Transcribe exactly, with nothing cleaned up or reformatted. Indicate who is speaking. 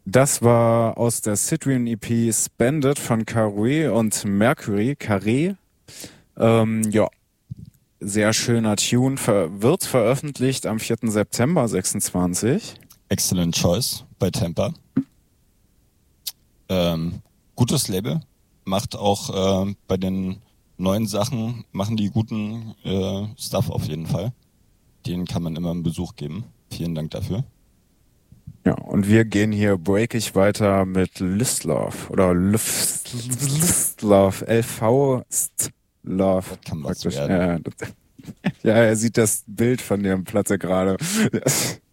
Speaker 1: Das war aus der Citrian E P Spended von Carré und Mercury. Carré. Ähm, ja, sehr schöner Tune. Ver wird veröffentlicht am vierten September sechsundzwanzig.
Speaker 2: Excellent Choice bei Tampa. Ähm, gutes Label. Macht auch äh, bei den neuen Sachen, machen die guten äh, Stuff auf jeden Fall. Den kann man immer einen Besuch geben. Vielen Dank dafür.
Speaker 1: Ja, und wir gehen hier breakig weiter mit Listlove oder Listlove, L V Love
Speaker 2: Das kann was
Speaker 1: praktisch.
Speaker 2: werden.
Speaker 1: Ja, das, ja, er sieht das Bild von dem Platze gerade.